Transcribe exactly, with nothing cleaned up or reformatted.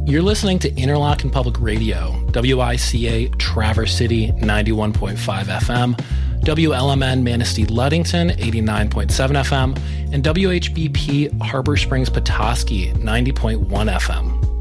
You're listening to Interlochen Public Radio, W I C A Traverse City ninety-one point five F M, W L M N Manistee Ludington eighty-nine point seven F M, and W H B P Harbor Springs Petoskey ninety point one F M.